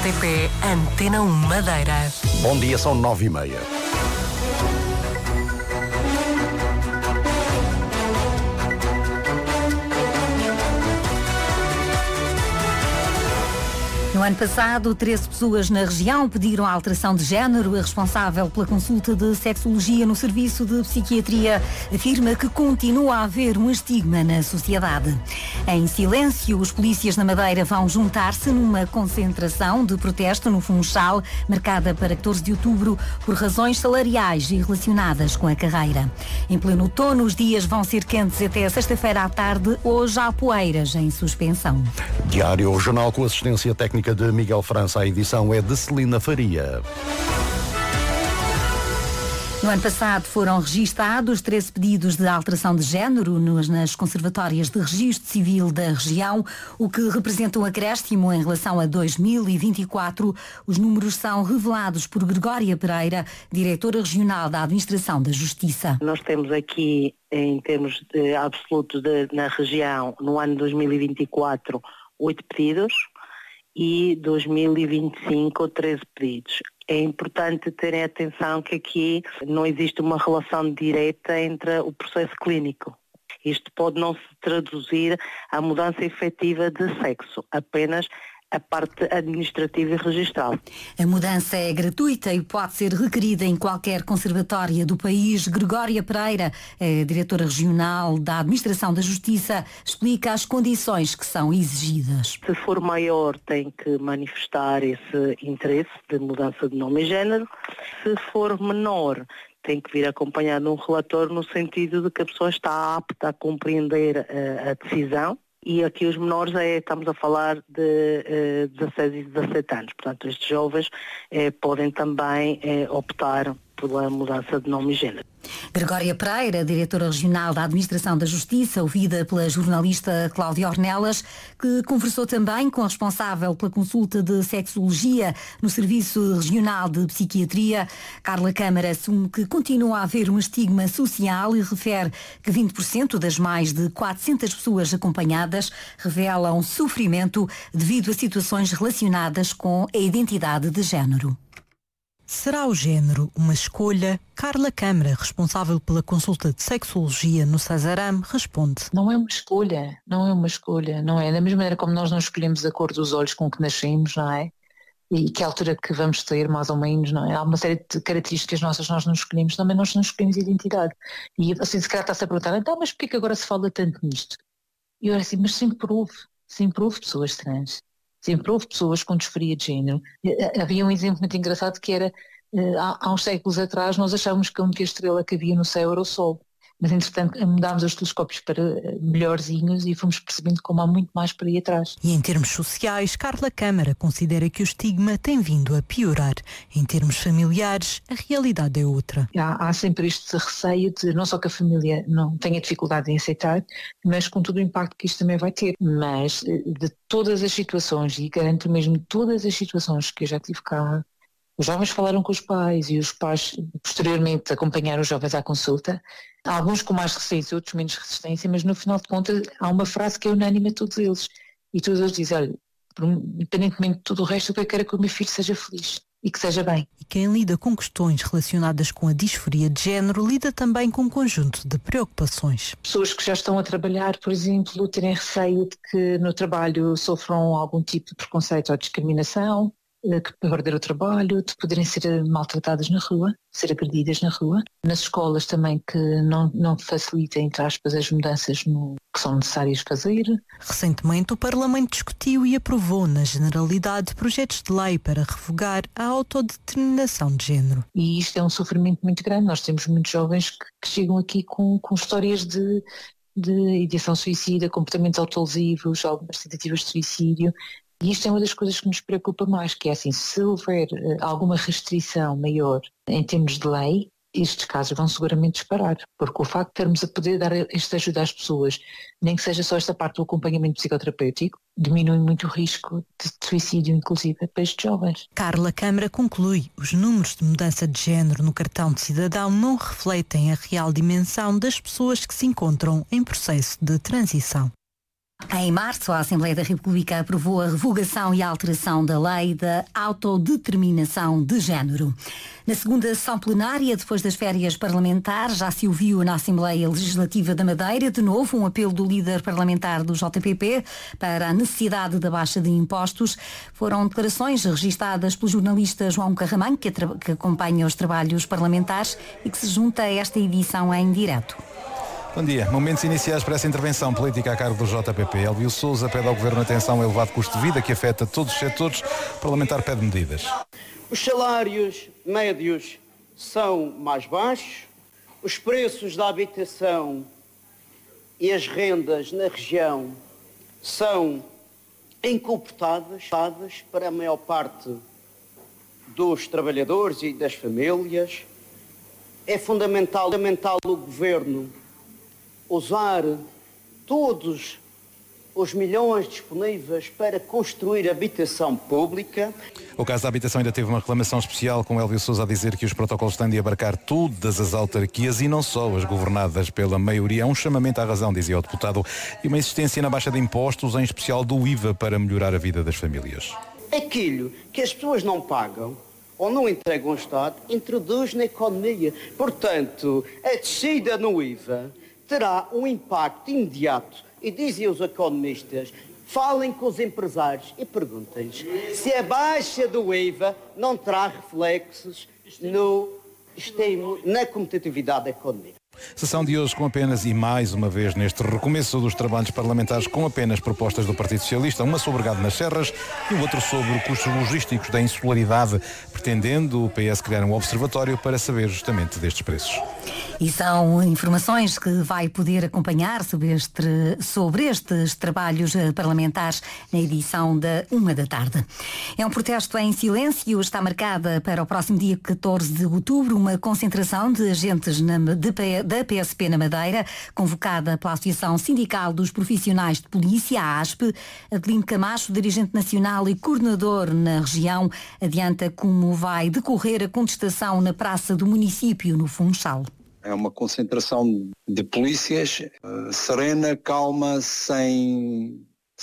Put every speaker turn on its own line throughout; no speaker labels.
RTP Antena 1 Madeira.
Bom dia, são 9h30.
No ano passado, 13 pessoas na região pediram a alteração de género. A responsável pela consulta de sexologia no Serviço de Psiquiatria afirma que continua a haver um estigma na sociedade. Em silêncio, os polícias na Madeira vão juntar-se numa concentração de protesto no Funchal, marcada para 14 de outubro, por razões salariais e relacionadas com a carreira. Em pleno outono, os dias vão ser quentes até sexta-feira à tarde. Hoje há poeiras em suspensão.
Diário, o jornal com assistência técnica de Miguel França. A edição é de Celina Faria.
No ano passado foram registados 13 pedidos de alteração de género nas conservatórias de registro civil da região, o que representa um acréscimo em relação a 2024. Os números são revelados por Gregória Pereira, diretora regional da Administração da Justiça.
Nós temos aqui, em termos de absolutos na região, no ano 2024, 8 pedidos e 2025, 13 pedidos. É importante terem atenção que aqui não existe uma relação direta entre o processo clínico. Isto pode não se traduzir à mudança efetiva de sexo, apenas a parte administrativa e registral.
A mudança é gratuita e pode ser requerida em qualquer conservatória do país. Gregória Pereira, diretora regional da Administração da Justiça, explica as condições que são exigidas.
Se for maior, tem que manifestar esse interesse de mudança de nome e género. Se for menor, tem que vir acompanhado de um relatório no sentido de que a pessoa está apta a compreender a decisão. E aqui os menores estamos a falar de 16 e 17 anos. Portanto, estes jovens podem também optar pela mudança de nome e género.
Gregória Pereira, diretora regional da Administração da Justiça, ouvida pela jornalista Cláudia Ornelas, que conversou também com a responsável pela consulta de sexologia no Serviço Regional de Psiquiatria. Carla Câmara assume que continua a haver um estigma social e refere que 20% das mais de 400 pessoas acompanhadas revelam sofrimento devido a situações relacionadas com a identidade de género.
Será o género uma escolha? Carla Câmara, responsável pela consulta de sexologia no Sazaram, responde.
Não é uma escolha, não é? Da mesma maneira como nós não escolhemos a cor dos olhos com que nascemos, não é? E que altura que vamos ter, mais ou menos, não é? Há uma série de características nossas nós não escolhemos, também nós não escolhemos identidade. E assim, se calhar está-se a perguntar, então, mas porquê que agora se fala tanto nisto? E eu era assim, mas sempre houve pessoas trans. Sempre houve pessoas com disforia de género. Havia um exemplo muito engraçado que era, há uns séculos atrás, nós achávamos que a única estrela que havia no céu era o Sol. Mas, entretanto, mudámos os telescópios para melhorzinhos e fomos percebendo como há muito mais por aí atrás.
E em termos sociais, Carla Câmara considera que o estigma tem vindo a piorar. Em termos familiares, a realidade é outra.
Há sempre este receio de não só que a família não tenha dificuldade em aceitar, mas com todo o impacto que isto também vai ter. Mas de todas as situações, e garanto mesmo todas as situações que eu já tive cá, os jovens falaram com os pais e os pais posteriormente acompanharam os jovens à consulta, alguns com mais resistência, outros menos resistência, mas no final de contas há uma frase que é unânime a todos eles. E todos eles dizem, olha, independentemente de tudo o resto, o que eu quero é que o meu filho seja feliz e que seja bem.
E quem lida com questões relacionadas com a disforia de género lida também com um conjunto de preocupações.
Pessoas que já estão a trabalhar, por exemplo, terem receio de que no trabalho sofram algum tipo de preconceito ou discriminação, que perder o trabalho, de poderem ser maltratadas na rua, ser agredidas na rua. Nas escolas também que não facilitem, entre aspas, as mudanças que são necessárias fazer.
Recentemente o Parlamento discutiu e aprovou na Generalidade projetos de lei para revogar a autodeterminação de género.
E isto é um sofrimento muito grande. Nós temos muitos jovens que chegam aqui com histórias de ideação suicida, comportamentos autolesivos, algumas tentativas de suicídio. E isto é uma das coisas que nos preocupa mais, que é assim, se houver alguma restrição maior em termos de lei, estes casos vão seguramente disparar, porque o facto de termos a poder dar esta ajuda às pessoas, nem que seja só esta parte do acompanhamento psicoterapêutico, diminui muito o risco de suicídio, inclusive, para estes jovens.
Carla Câmara conclui, os números de mudança de género no cartão de cidadão não refletem a real dimensão das pessoas que se encontram em processo de transição.
Em março, a Assembleia da República aprovou a revogação e a alteração da lei da autodeterminação de género. Na segunda sessão plenária, depois das férias parlamentares, já se ouviu na Assembleia Legislativa da Madeira, de novo, um apelo do líder parlamentar do JPP para a necessidade da baixa de impostos. Foram declarações registadas pelo jornalista João Carramanho, que acompanha os trabalhos parlamentares e que se junta a esta edição em direto.
Bom dia. Momentos iniciais para essa intervenção política a cargo do JPP. Elvio Sousa pede ao Governo atenção ao elevado custo de vida que afeta todos os setores. O parlamentar pede medidas.
Os salários médios são mais baixos, os preços da habitação e as rendas na região são incomportáveis para a maior parte dos trabalhadores e das famílias. É fundamental o Governo usar todos os milhões disponíveis para construir habitação pública.
O caso da habitação ainda teve uma reclamação especial, com Elvio Sousa a dizer que os protocolos têm de abarcar todas as autarquias e não só as governadas pela maioria. É um chamamento à razão, dizia o deputado, e uma insistência na baixa de impostos, em especial do IVA, para melhorar a vida das famílias.
Aquilo que as pessoas não pagam ou não entregam ao Estado, introduz na economia. Portanto, a descida no IVA terá um impacto imediato. E dizem os economistas, falem com os empresários e perguntem-lhes se a baixa do IVA não terá reflexos no estímulo, na competitividade da economia.
Sessão de hoje com apenas, e mais uma vez neste recomeço dos trabalhos parlamentares, com apenas propostas do Partido Socialista, uma sobre gado nas serras e o outro sobre custos logísticos da insularidade, pretendendo o PS criar um observatório para saber justamente destes preços.
E são informações que vai poder acompanhar sobre estes trabalhos parlamentares na edição da 1h. É um protesto em silêncio. Está marcada para o próximo dia 14 de outubro uma concentração de agentes da PSP na Madeira, convocada pela Associação Sindical dos Profissionais de Polícia, a ASP. Adelino Camacho, dirigente nacional e coordenador na região, adianta como vai decorrer a contestação na praça do município, no Funchal.
É uma concentração de polícias serena, calma, sem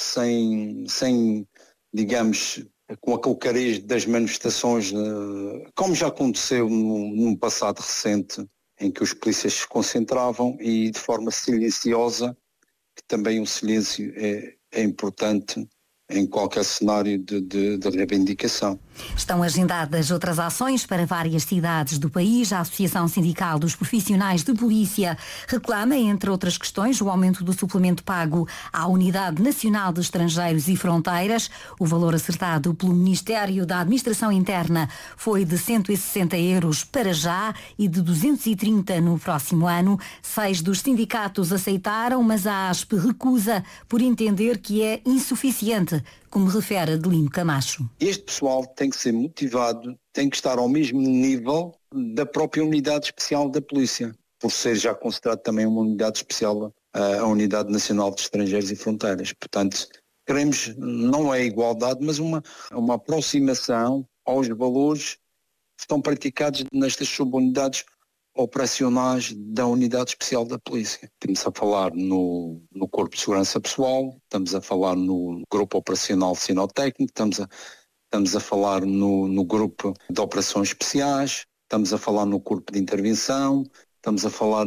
digamos, com aquele cariz das manifestações, como já aconteceu num passado recente, em que os polícias se concentravam e de forma silenciosa, que também o silêncio é importante em qualquer cenário de reivindicação.
Estão agendadas outras ações para várias cidades do país. A Associação Sindical dos Profissionais de Polícia reclama, entre outras questões, o aumento do suplemento pago à Unidade Nacional de Estrangeiros e Fronteiras. O valor acertado pelo Ministério da Administração Interna foi de 160 euros para já e de 230 no próximo ano. 6 dos sindicatos aceitaram, mas a ASP recusa por entender que é insuficiente, como refere Adelino Camacho.
Este pessoal tem que ser motivado, tem que estar ao mesmo nível da própria Unidade Especial da Polícia, por ser já considerado também uma unidade especial, a Unidade Nacional de Estrangeiros e Fronteiras. Portanto, queremos, não é igualdade, mas uma aproximação aos valores que estão praticados nestas subunidades operacionais da Unidade Especial da Polícia. Estamos a falar no Corpo de Segurança Pessoal, estamos a falar no Grupo Operacional Sinotécnico, estamos a falar no Grupo de Operações Especiais, estamos a falar no Corpo de Intervenção, estamos a falar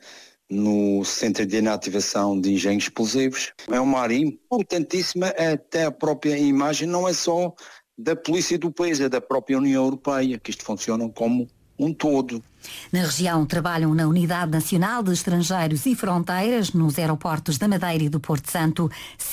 no Centro de Inativação de Engenhos Explosivos. É uma área importantíssima, até a própria imagem não é só da polícia do país, é da própria União Europeia, que isto funciona como um todo.
Na região trabalham na Unidade Nacional de Estrangeiros e Fronteiras, nos aeroportos da Madeira e do Porto Santo,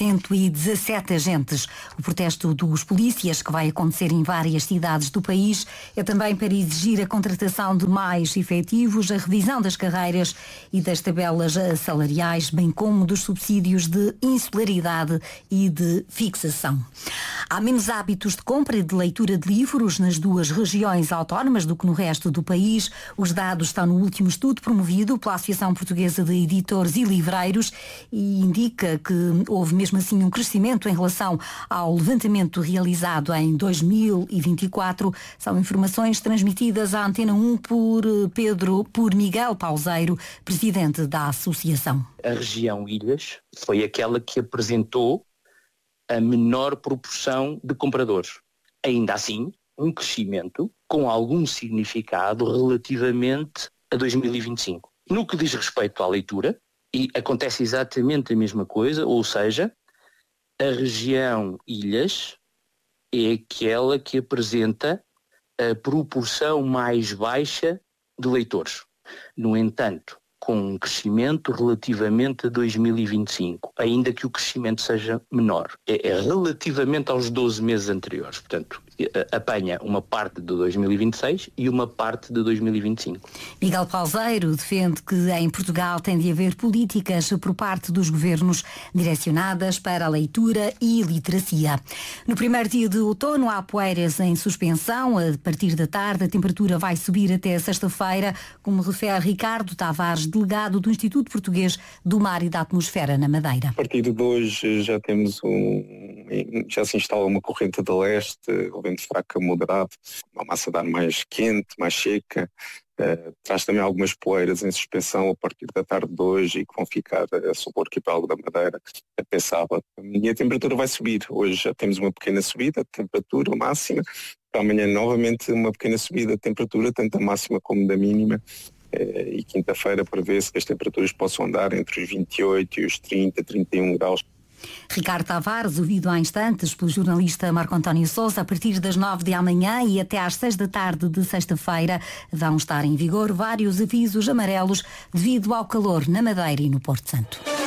117 agentes. O protesto dos polícias, que vai acontecer em várias cidades do país, é também para exigir a contratação de mais efetivos, a revisão das carreiras e das tabelas salariais, bem como dos subsídios de insularidade e de fixação. Há menos hábitos de compra e de leitura de livros nas duas regiões autónomas do que no resto do país. Os dados estão no último estudo promovido pela Associação Portuguesa de Editores e Livreiros e indica que houve mesmo assim um crescimento em relação ao levantamento realizado em 2024. São informações transmitidas à Antena 1 por Miguel Pauseiro, presidente da associação.
A região Ilhas foi aquela que apresentou a menor proporção de compradores. Ainda assim, um crescimento com algum significado relativamente a 2025. No que diz respeito à leitura, e acontece exatamente a mesma coisa, ou seja, a região Ilhas é aquela que apresenta a proporção mais baixa de leitores. No entanto, com um crescimento relativamente a 2025, ainda que o crescimento seja menor. É relativamente aos 12 meses anteriores. Portanto, apanha uma parte de 2026 e uma parte de 2025.
Miguel Pauseiro defende que em Portugal tem de haver políticas por parte dos governos direcionadas para a leitura e literacia. No primeiro dia de outono há poeiras em suspensão. A partir da tarde a temperatura vai subir até sexta-feira, como refere Ricardo Tavares, delegado do Instituto Português do Mar e da Atmosfera na Madeira.
A partir de hoje já se instala uma corrente de leste, o vento fraco a moderado, uma massa de ar mais quente, mais seca, traz também algumas poeiras em suspensão a partir da tarde de hoje e que vão ficar sobre o arquipélago da Madeira até sábado. E a temperatura vai subir. Hoje já temos uma pequena subida de temperatura máxima, para amanhã novamente uma pequena subida de temperatura, tanto da máxima como da mínima. E quinta-feira prevê-se que as temperaturas possam andar entre os 28 e os 30, 31 graus.
Ricardo Tavares, ouvido há instantes pelo jornalista Marco António Sousa, a partir das 9 da manhã e até às 6 da tarde de sexta-feira vão estar em vigor vários avisos amarelos devido ao calor na Madeira e no Porto Santo.